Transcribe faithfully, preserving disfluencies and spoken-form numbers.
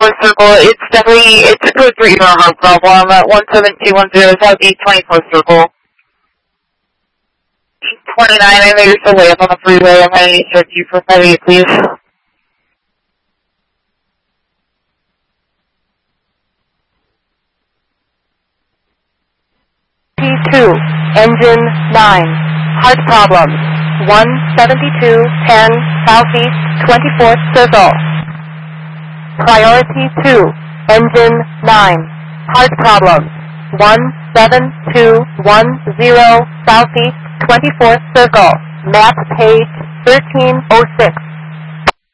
twenty-fourth Circle. It's definitely, it's a code for either a heart problem. Uh, one seven two one zero Southeast twenty-fourth Circle. twenty-nine, I know you're still way up on the freeway. I'm going to need to search you for five eight, please. P two, engine nine, heart problem, one seventy-two ten Southeast twenty-fourth Circle. Priority two, engine nine, heart problem, one seven two one zero Southeast twenty-fourth Circle, map page thirteen oh six.